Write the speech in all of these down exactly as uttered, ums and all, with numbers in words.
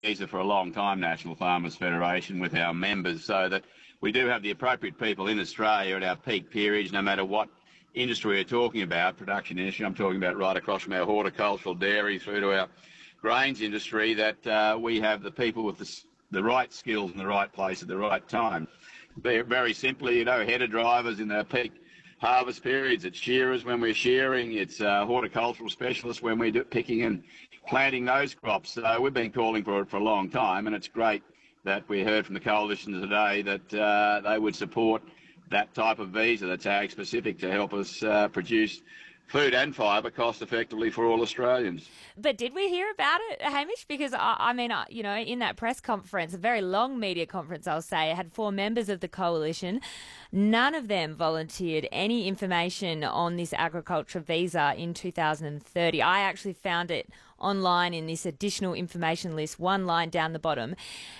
visa for a long time, National Farmers Federation, with our members, so that we do have the appropriate people in Australia at our peak periods, no matter what industry we're talking about, production industry. I'm talking about right across from our horticultural dairy through to our grains industry, that uh, we have the people with the, the right skills in the right place at the right time. Very simply, you know, header drivers in their peak harvest periods, it's shearers when we're shearing, it's uh, horticultural specialists when we're do picking and planting those crops. So we've been calling for it for a long time, and it's great that we heard from the Coalition today that uh, they would support that type of visa that's ag specific to help us uh, produce food and fibre cost effectively for all Australians. But did we hear about it, Hamish? Because, I, I mean, uh, you know, in that press conference, a very long media conference, I'll say, it had four members of the Coalition. None of them volunteered any information on this agriculture visa in two thousand thirty. I actually found it online in this additional information list, one line down the bottom.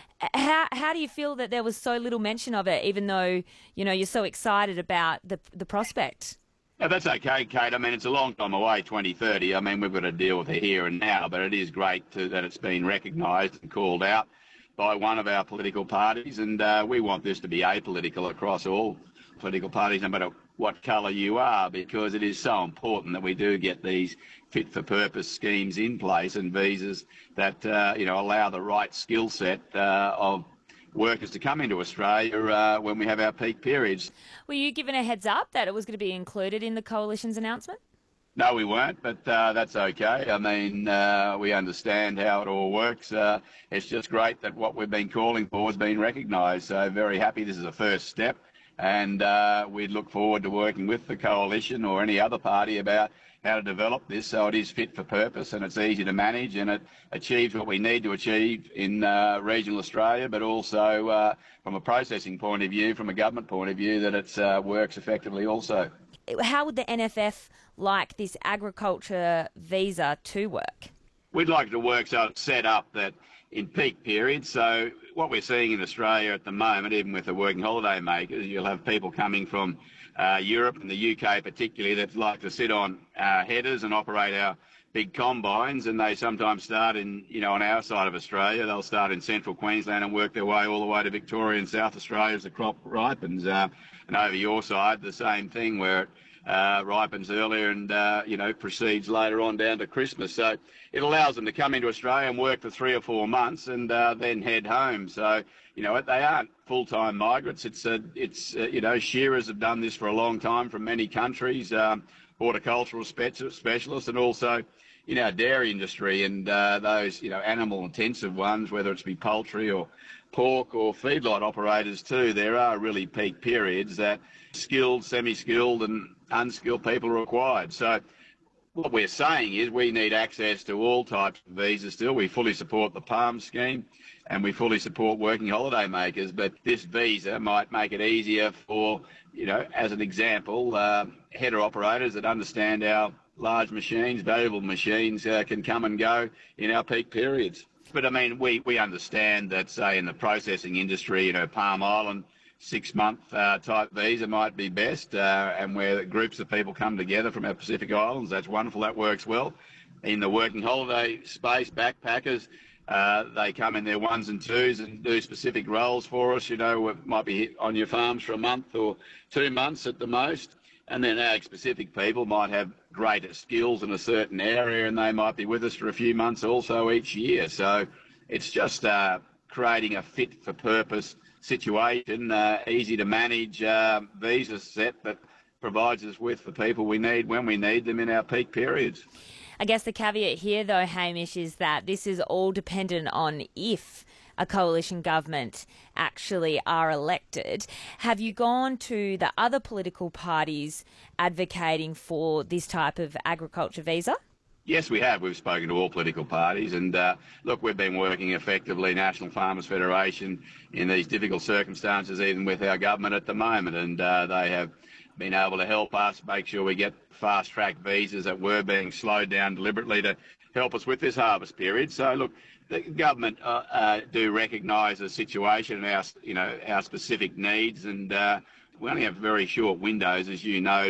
How how do you feel that there was so little mention of it, even though, you know, you're so excited about the the prospect? Yeah, that's okay, Kate. I mean, it's a long time away, twenty thirty. I mean, we've got to deal with it here and now, but it is great to, that it's been recognised and called out by one of our political parties, and uh, we want this to be apolitical across all political parties, no matter what colour you are, because it is so important that we do get these fit-for-purpose schemes in place and visas that, uh, you know, allow the right skill set uh, of workers to come into Australia uh, when we have our peak periods. Were you given a heads up that it was going to be included in the Coalition's announcement? No, we weren't, but uh, that's okay. I mean, uh, we understand how it all works. Uh, it's just great that what we've been calling for has been recognised. So very happy this is a first step, and uh, we look forward to working with the Coalition or any other party about how to develop this so it is fit for purpose and it's easy to manage and it achieves what we need to achieve in uh, regional Australia, but also uh, from a processing point of view, from a government point of view, that it uh, works effectively also. How would the N F F like this agriculture visa to work? We'd like it to work so it's set up that in peak periods, so what we're seeing in Australia at the moment, even with the working holiday makers, you'll have people coming from uh, Europe and the U K particularly that like to sit on uh, headers and operate our big combines, and they sometimes start in, you know, on our side of Australia, they'll start in central Queensland and work their way all the way to Victoria and South Australia as the crop ripens. Uh, and over your side, the same thing where it uh, ripens earlier and, uh, you know, proceeds later on down to Christmas. So it allows them to come into Australia and work for three or four months and uh, then head home. So, you know, they aren't full-time migrants. It's, uh, it's uh, you know, shearers have done this for a long time from many countries, um, horticultural spe- specialists, and also in our dairy industry and uh, those, you know, animal-intensive ones, whether it's be poultry or pork or feedlot operators too. There are really peak periods that skilled, semi-skilled and unskilled people are required. So what we're saying is we need access to all types of visas still. We fully support the PALM scheme and we fully support working holiday makers, but this visa might make it easier for, you know, as an example, uh, header operators that understand our large machines, valuable machines, uh, can come and go in our peak periods. But I mean, we, we understand that, say, in the processing industry, you know, Palm Island, six-month uh, type visa might be best, uh, and where groups of people come together from our Pacific Islands, that's wonderful, that works well. In the working holiday space, backpackers, uh, they come in their ones and twos and do specific roles for us, you know, it might be on your farms for a month or two months at the most. And then ag-specific people might have greater skills in a certain area and they might be with us for a few months also each year. So it's just uh, creating a fit-for-purpose situation, uh, easy to manage uh, visa set that provides us with the people we need when we need them in our peak periods. I guess the caveat here, though, Hamish, is that this is all dependent on if a coalition government actually are elected. Have you gone to the other political parties advocating for this type of agriculture visa? Yes, we have. We've spoken to all political parties and, uh, look, we've been working effectively, National Farmers Federation, in these difficult circumstances, even with our government at the moment, and uh, they have been able to help us make sure we get fast-track visas that were being slowed down deliberately to help us with this harvest period. So, look, the government uh, uh, do recognise the situation and our, you know, our specific needs, and uh, we only have very short windows, as you know, to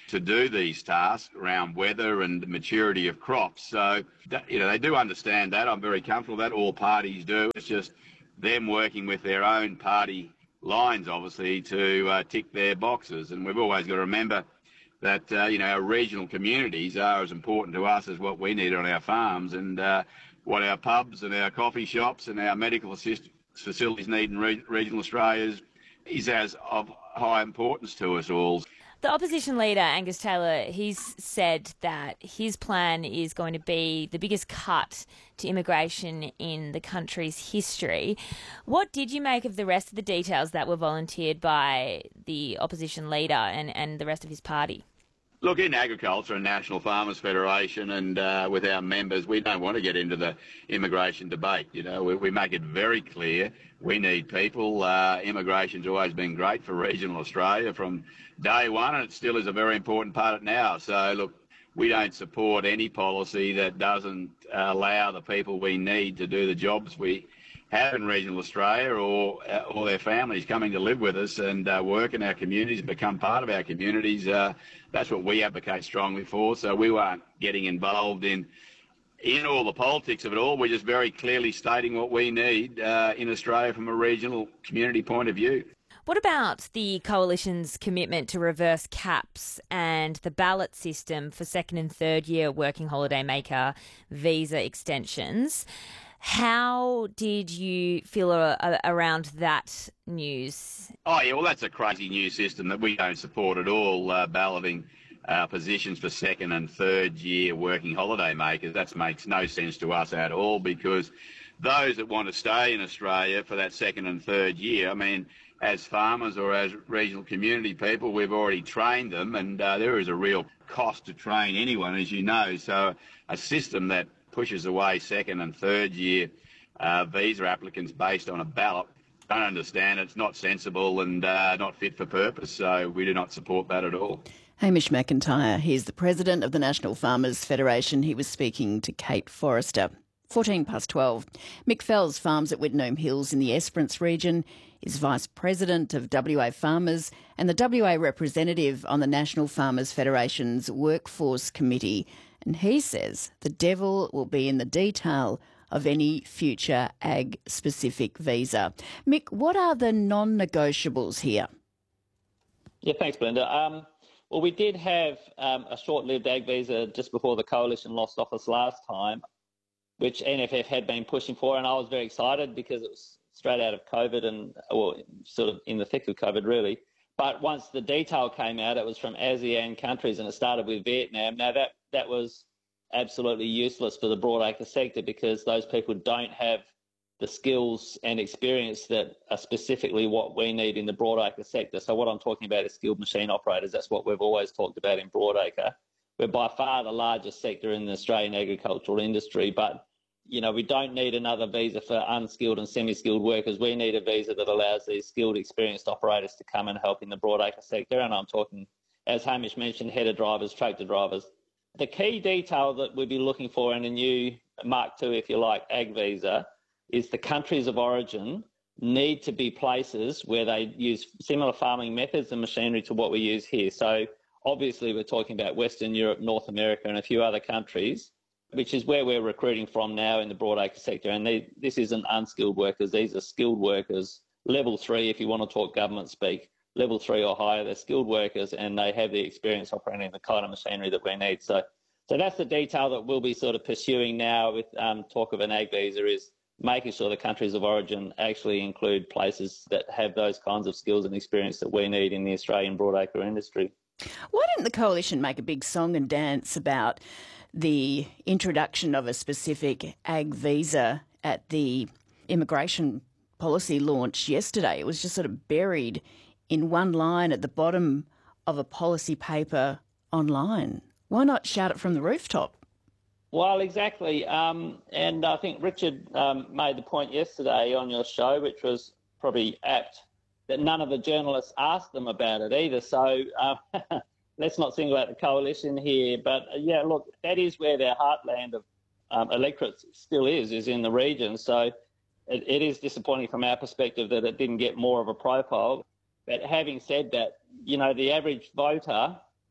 to do these tasks around weather and maturity of crops. So, you know, they do understand that. I'm very comfortable with that. All parties do. It's just them working with their own party lines, obviously, to uh, tick their boxes. And we've always got to remember that, uh, you know, our regional communities are as important to us as what we need on our farms, and uh, what our pubs and our coffee shops and our medical assist facilities need in re regional Australia is, is as of high importance to us all. The opposition leader, Angus Taylor, he's said that his plan is going to be the biggest cut to immigration in the country's history. What did you make of the rest of the details that were volunteered by the opposition leader and, and the rest of his party? Look, in agriculture and National Farmers Federation and uh, with our members, we don't want to get into the immigration debate. You know, we, we make it very clear we need people. Uh, immigration's always been great for regional Australia from day one, and it still is a very important part of it now. So, look, we don't support any policy that doesn't uh, allow the people we need to do the jobs we have in regional Australia, or uh, or their families coming to live with us and uh, work in our communities, become part of our communities. Uh, that's what we advocate strongly for. So we weren't getting involved in in all the politics of it all. We're just very clearly stating what we need uh, in Australia from a regional community point of view. What about the Coalition's commitment to reverse caps and the ballot system for second and third year working holiday maker visa extensions? How did you feel a, a, around that news? Oh, yeah, well, that's a crazy new system that we don't support at all, uh, balloting uh, positions for second and third year working holiday makers. That makes no sense to us at all, because those that want to stay in Australia for that second and third year, I mean, as farmers or as regional community people, we've already trained them, and uh, there is a real cost to train anyone, as you know. So a system that pushes away second and third year uh, visa applicants based on a ballot, don't understand. It's not sensible and uh, not fit for purpose. So we do not support that at all. Hamish McIntyre, he's the president of the National Farmers Federation. He was speaking to Kate Forrester. fourteen past twelve. Mick Fells farms at Wittenoom Hills in the Esperance region, is Vice President of W A Farmers and the W A representative on the National Farmers Federation's Workforce Committee. And he says the devil will be in the detail of any future ag-specific visa. Mick, what are the non-negotiables here? Yeah, thanks, Belinda. Um, well, we did have um, a short-lived ag visa just before the Coalition lost office last time, which N F F had been pushing for, and I was very excited because it was straight out of COVID and, well, sort of in the thick of COVID, really. But once the detail came out, it was from ASEAN countries, and it started with Vietnam. Now, that, that was absolutely useless for the broadacre sector because those people don't have the skills and experience that are specifically what we need in the broadacre sector. So what I'm talking about is skilled machine operators. That's what we've always talked about in broadacre. We're by far the largest sector in the Australian agricultural industry, but you know, we don't need another visa for unskilled and semi-skilled workers. We need a visa that allows these skilled, experienced operators to come and help in the broadacre sector. And I'm talking, as Hamish mentioned, header drivers, tractor drivers. The key detail that we'd be looking for in a new Mark two, if you like, ag visa is the countries of origin need to be places where they use similar farming methods and machinery to what we use here. So obviously we're talking about Western Europe, North America and a few other countries, which is where we're recruiting from now in the broadacre sector. And they, this isn't unskilled workers, these are skilled workers, level three if you want to talk government speak, level three or higher, they're skilled workers and they have the experience operating the kind of machinery that we need. So so that's the detail that we'll be sort of pursuing now with um, talk of an ag visa, is making sure the countries of origin actually include places that have those kinds of skills and experience that we need in the Australian broadacre industry. Why didn't the Coalition make a big song and dance about the introduction of a specific ag visa at the immigration policy launch yesterday? It was just sort of buried in one line at the bottom of a policy paper online. Why not shout it from the rooftop? Well, exactly. Um, and I think Richard um, made the point yesterday on your show, which was probably apt, that none of the journalists asked them about it either. So uh, let's not single out the Coalition here. But, uh, yeah, look, that is where their heartland of um, electorate still is, is in the region. So it, it is disappointing from our perspective that it didn't get more of a profile. But having said that, you know, the average voter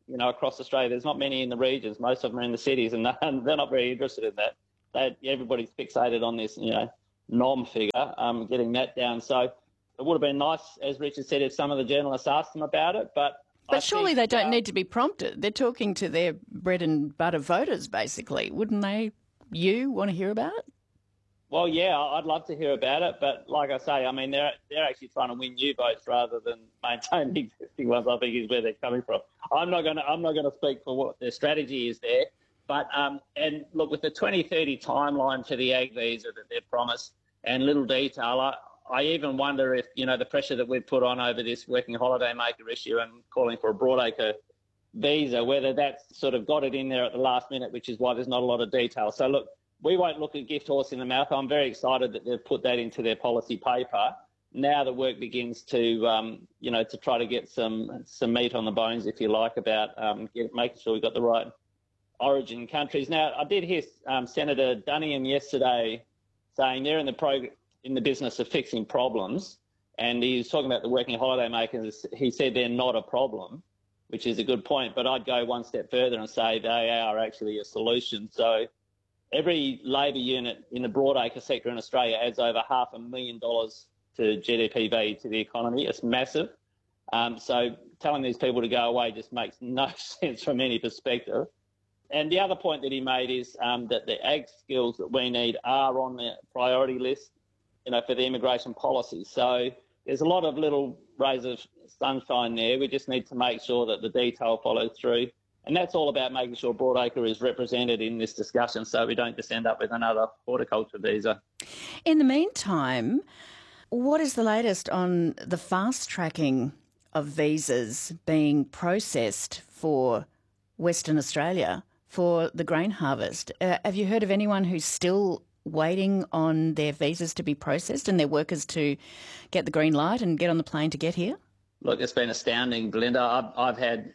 you know, across Australia. There's not many in the regions. Most of them are in the cities, and they're not very interested in that. They, everybody's fixated on this, you know, nom figure, um, getting that down. So it would have been nice, as Richard said, if some of the journalists asked them about it, but But I surely think, they don't uh, need to be prompted. They're talking to their bread and butter voters, basically. Wouldn't they, you, want to hear about it? Well, yeah, I'd love to hear about it, but like I say, I mean, they're they're actually trying to win new votes rather than maintain the existing ones. I think is where they're coming from. I'm not going to I'm not going to speak for what their strategy is there, but um, and look, with the twenty thirty timeline for the ag visa that they've promised and little detail, I, I even wonder if you know the pressure that we've put on over this working holiday maker issue and calling for a broadacre visa, whether that's sort of got it in there at the last minute, which is why there's not a lot of detail. So look. We won't look a gift horse in the mouth. I'm very excited that they've put that into their policy paper. Now the work begins to, um, you know, to try to get some some meat on the bones, if you like, about um, get, making sure we've got the right origin countries. Now, I did hear um, Senator Dunnigan yesterday saying they're in the prog- in the business of fixing problems, and he was talking about the working holiday makers. He said they're not a problem, which is a good point. But I'd go one step further and say they are actually a solution. So. Every labour unit in the broadacre sector in Australia adds over half a million dollars to G D P value to the economy. It's massive. Um, so telling these people to go away just makes no sense from any perspective. And the other point that he made is um, that the ag skills that we need are on the priority list, you know, for the immigration policy. So there's a lot of little rays of sunshine there. We just need to make sure that the detail follows through. And that's all about making sure Broadacre is represented in this discussion so we don't just end up with another horticulture visa. In the meantime, what is the latest on the fast-tracking of visas being processed for Western Australia for the grain harvest? Uh, have you heard of anyone who's still waiting on their visas to be processed and their workers to get the green light and get on the plane to get here? Look, it's been astounding, Belinda. I've, I've had...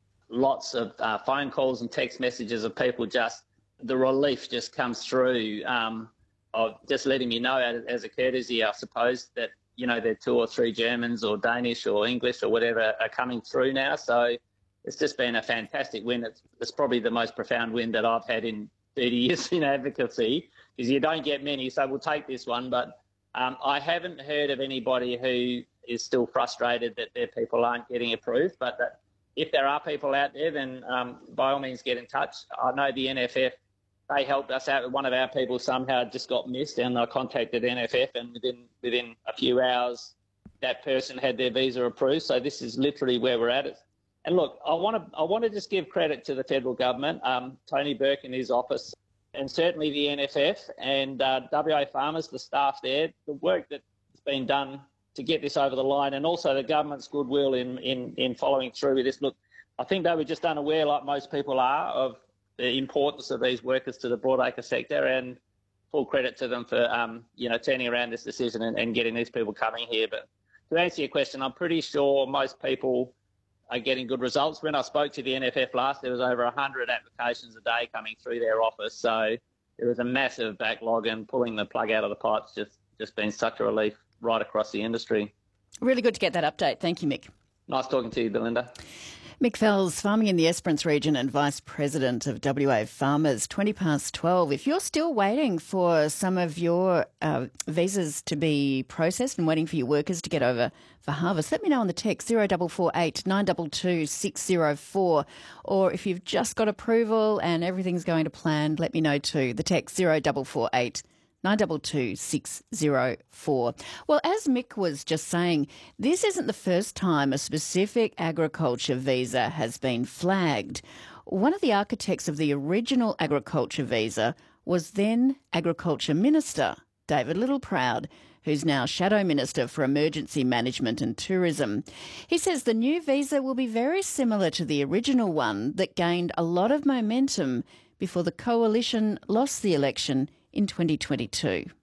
lots of uh, phone calls and text messages of people just, the relief just comes through um, of just letting me know as a courtesy, I suppose, that, you know, there are two or three Germans or Danish or English or whatever are coming through now. So it's just been a fantastic win. It's, it's probably the most profound win that I've had in thirty years in advocacy because you don't get many. So we'll take this one. But um, I haven't heard of anybody who is still frustrated that their people aren't getting approved, but that, if there are people out there, then um, by all means get in touch. I know the N F F, they helped us out. One of our people somehow just got missed and I contacted N F F and within within a few hours that person had their visa approved. So this is literally where we're at. It. And look, I want to I want to just give credit to the federal government, um, Tony Burke in his office, and certainly the N F F and uh, W A farmers, the staff there, the work that's been done to get this over the line, and also the government's goodwill in, in, in following through with this. Look, I think they were just unaware, like most people are, of the importance of these workers to the broadacre sector, and full credit to them for, um, you know, turning around this decision and, and getting these people coming here. But to answer your question, I'm pretty sure most people are getting good results. When I spoke to the N F F last, there was over one hundred applications a day coming through their office. So there was a massive backlog, and pulling the plug out of the pipe's just, just been such a relief right across the industry. Really good to get that update. Thank you, Mick. Nice talking to you, Belinda. Mick Fells, farming in the Esperance region and Vice President of W A Farmers, twenty past twelve. If you're still waiting for some of your uh, visas to be processed and waiting for your workers to get over for harvest, let me know on the text zero four four eight nine two two six zero four. Or if you've just got approval and everything's going to plan, let me know too. The text zero four four eight nine two two six zero four. Well, as Mick was just saying, this isn't the first time a specific agriculture visa has been flagged. One of the architects of the original agriculture visa was then Agriculture Minister David Littleproud, who's now Shadow Minister for Emergency Management and Tourism. He says the new visa will be very similar to the original one that gained a lot of momentum before the coalition lost the election in twenty twenty-two.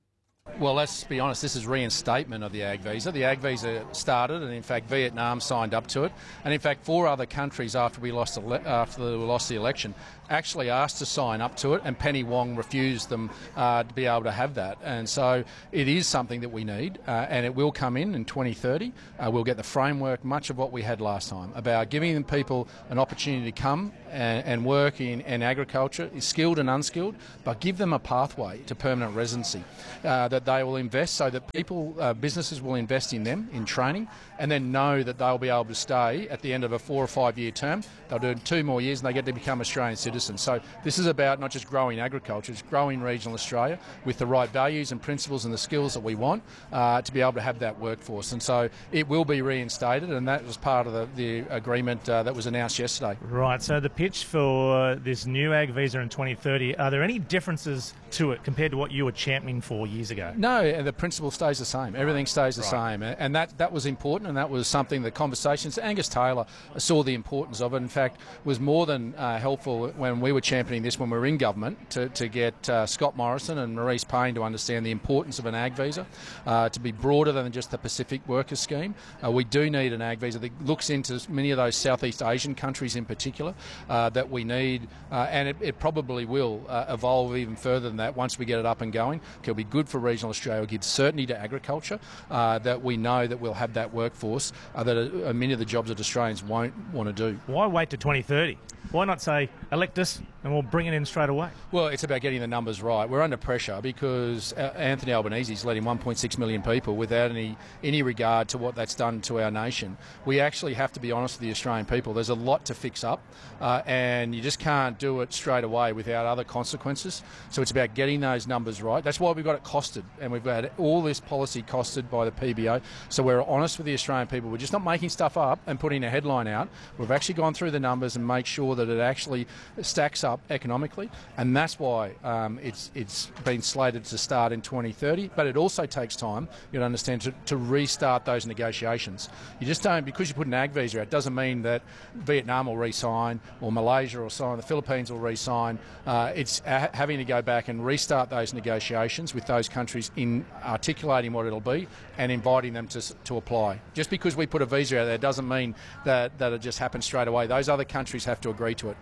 Well, let's be honest, this is reinstatement of the ag visa. The ag visa started, and in fact Vietnam signed up to it, and in fact four other countries after we lost ele- after we lost the election actually asked to sign up to it, and Penny Wong refused them uh, to be able to have that. And so it is something that we need, uh, and it will come in in twenty thirty. Uh, we'll get the framework, much of what we had last time, about giving people an opportunity to come and, and work in, in agriculture, skilled and unskilled, but give them a pathway to permanent residency, uh, that they will invest so that people, uh, businesses will invest in them, in training, and then know that they'll be able to stay at the end of a four or five year term. They'll do two more years and they get to become Australian citizens. So this is about not just growing agriculture, it's growing regional Australia with the right values and principles and the skills that we want uh, to be able to have that workforce. And so it will be reinstated, and that was part of the, the agreement uh, that was announced yesterday. Right, so the pitch for this new ag visa in twenty thirty, are there any differences to it compared to what you were championing for years ago? No, the principle stays the same. Everything stays the Right. same. And that, that was important, and that was something, the conversations, Angus Taylor saw the importance of it. In fact, was more than uh, helpful when we were championing this when we were in government to, to get uh, Scott Morrison and Maurice Payne to understand the importance of an ag visa, uh, to be broader than just the Pacific Workers Scheme. Uh, we do need an ag visa that looks into many of those Southeast Asian countries in particular uh, that we need, uh, and it, it probably will uh, evolve even further than that once we get it up and going. It'll be good for regional Australia. It'll give certainty to agriculture, uh, that we know that we'll have that workforce uh, that uh, many of the jobs that Australians won't want to do. Why wait to twenty thirty? Why not say, elect us and we'll bring it in straight away? Well, it's about getting the numbers right. We're under pressure because Anthony Albanese's letting one point six million people without any any regard to what that's done to our nation. We actually have to be honest with the Australian people. There's a lot to fix up, uh, and you just can't do it straight away without other consequences. So it's about getting those numbers right. That's why we've got it costed, and we've had all this policy costed by the P B O. So we're honest with the Australian people. We're just not making stuff up and putting a headline out. We've actually gone through the numbers and make sure that it actually stacks up economically, and that's why um, it's it's been slated to start in twenty thirty. But it also takes time, you know, understand, to, to restart those negotiations. You just don't, because you put an ag visa out, doesn't mean that Vietnam will re-sign or Malaysia will sign, the Philippines will re-sign. Uh, it's ha- having to go back and restart those negotiations with those countries in articulating what it'll be and inviting them to to apply. Just because we put a visa out there doesn't mean that, that it just happens straight away. Those other countries have to agree to it.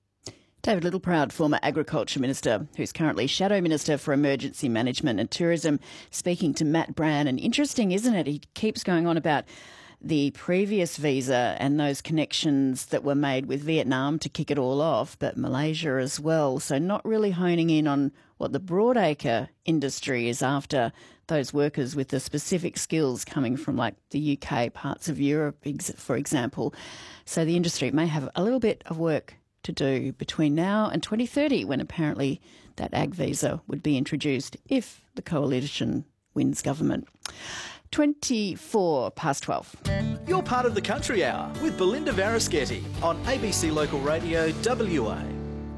David Littleproud, former Agriculture Minister, who's currently Shadow Minister for Emergency Management and Tourism, speaking to Matt Brown. And interesting, isn't it? He keeps going on about the previous visa and those connections that were made with Vietnam to kick it all off, but Malaysia as well. So not really honing in on what the broadacre industry is after, those workers with the specific skills coming from like the U K, parts of Europe, for example. So the industry may have a little bit of work to do between now and twenty thirty, when apparently that ag visa would be introduced if the coalition wins government. twenty-four past twelve. You're part of the Country Hour with Belinda Varischetti on A B C Local Radio W A.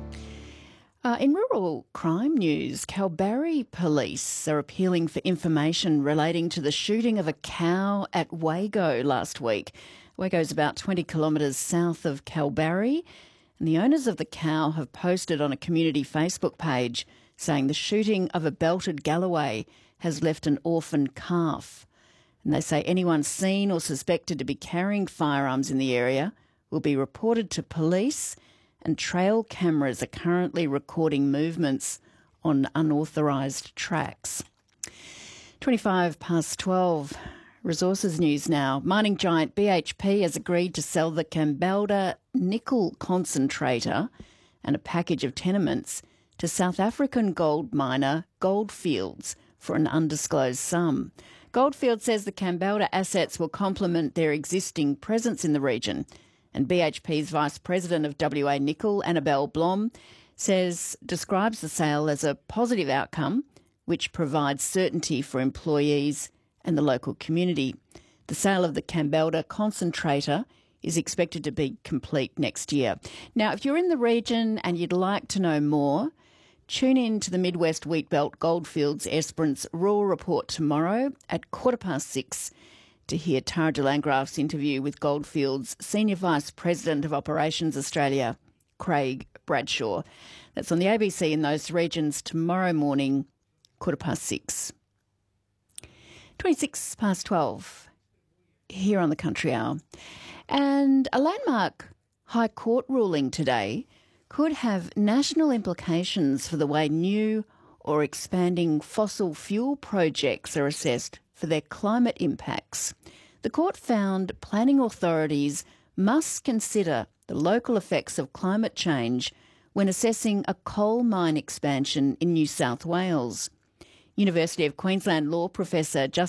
Uh, in rural crime news, Kalbarri police are appealing for information relating to the shooting of a cow at Wago last week. Wago is about twenty kilometres south of Kalbarri, and the owners of the cow have posted on a community Facebook page saying the shooting of a belted Galloway has left an orphan calf. And they say anyone seen or suspected to be carrying firearms in the area will be reported to police, and trail cameras are currently recording movements on unauthorised tracks. twenty-five past twelve. Resources news now. Mining giant B H P has agreed to sell the Kambalda nickel concentrator and a package of tenements to South African gold miner Goldfields for an undisclosed sum. Goldfields says the Kambalda assets will complement their existing presence in the region, and B H P's Vice President of W A Nickel, Annabelle Blom, says describes the sale as a positive outcome which provides certainty for employees and the local community. The sale of the Kambalda concentrator is expected to be complete next year. Now, if you're in the region and you'd like to know more, tune in to the Midwest Wheatbelt Goldfields Esperance Rural Report tomorrow at quarter past six to hear Tara de Landgraf's interview with Goldfields Senior Vice President of Operations Australia, Craig Bradshaw. That's on the A B C in those regions tomorrow morning, quarter past six. twenty-six past twelve here on the Country Hour. And a landmark High Court ruling today could have national implications for the way new or expanding fossil fuel projects are assessed for their climate impacts. The court found planning authorities must consider the local effects of climate change when assessing a coal mine expansion in New South Wales. University of Queensland law professor Justin